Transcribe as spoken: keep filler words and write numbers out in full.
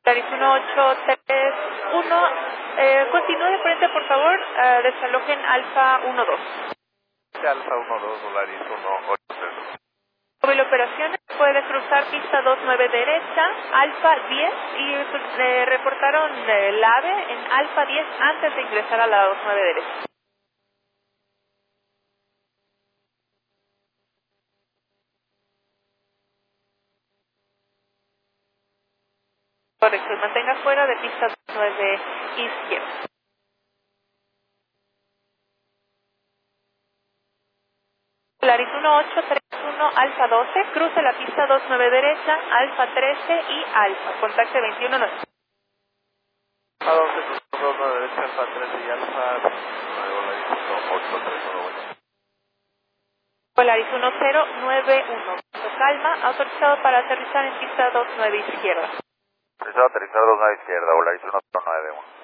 Polaris uno ocho tres uno, eh, continúe de frente, por favor, eh, desalojen Alfa uno dos. Alfa uno dos, Polaris uno ocho tres. Móvil Operaciones puede cruzar pista dos nueve derecha, Alfa diez, y eh, reportaron eh, el AVE en Alfa diez antes de ingresar a la dos nueve derecha. Correcto, mantenga fuera de pista dos nueve izquierda. Polaris uno ocho tres uno, Alfa doce, cruce la pista dos nueve derecha, Alfa trece y Alfa, contacte veintiuno nueve. Alfa doce, dos nueve derecha, Alfa trece y Alfa nueve, Polaris uno ocho tres uno. Polaris uno cero nueve uno, calma, autorizado para aterrizar en pista dos nueve izquierda. Autorizado aterrizar dos nueve izquierda, Polaris uno cero nueve uno.